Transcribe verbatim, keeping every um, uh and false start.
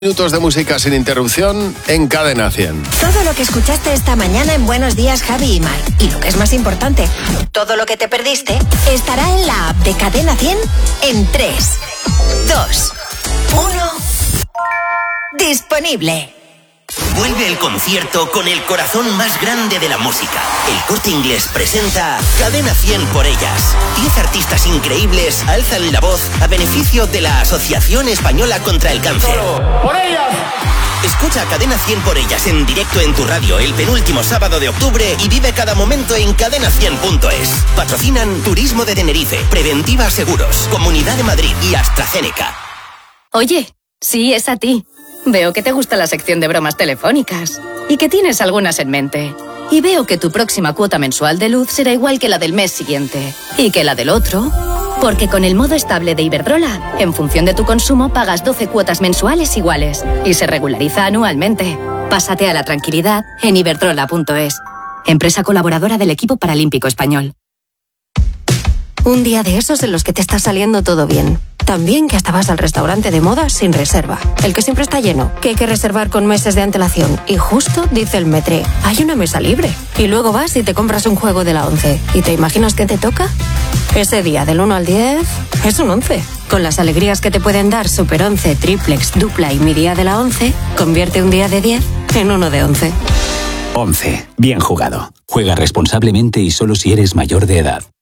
Minutos de música sin interrupción en Cadena cien. Todo lo que escuchaste esta mañana en Buenos Días, Javi y Mar. Y lo que es más importante, todo lo que te perdiste estará en la app de Cadena cien en tres, dos, uno. Disponible. Vuelve el concierto con el corazón más grande de la música. El Corte Inglés presenta Cadena cien por ellas. Diez artistas increíbles alzan la voz a beneficio de la Asociación Española contra el Cáncer. ¡Por ellas! Escucha Cadena cien por ellas en directo en tu radio el penúltimo sábado de octubre y vive cada momento en cadena cien punto es. Patrocinan Turismo de Tenerife, Preventiva Seguros, Comunidad de Madrid y AstraZeneca. Oye, sí, es a ti. Veo que te gusta la sección de bromas telefónicas y que tienes algunas en mente. Y veo que tu próxima cuota mensual de luz será igual que la del mes siguiente y que la del otro. Porque con el modo estable de Iberdrola, en función de tu consumo pagas doce cuotas mensuales iguales y se regulariza anualmente. Pásate a la tranquilidad en iberdrola punto es. Empresa colaboradora del equipo paralímpico español. Un día de esos en los que te está saliendo todo bien. También que hasta vas al restaurante de moda sin reserva. El que siempre está lleno, que hay que reservar con meses de antelación. Y justo dice el metré, hay una mesa libre. Y luego vas y te compras un juego de la once. ¿Y te imaginas qué te toca? Ese día del uno al diez es un once. Con las alegrías que te pueden dar Super once, Triplex, Dupla y Mi Día de la once, convierte un día de diez en uno de once. once. Bien jugado. Juega responsablemente y solo si eres mayor de edad.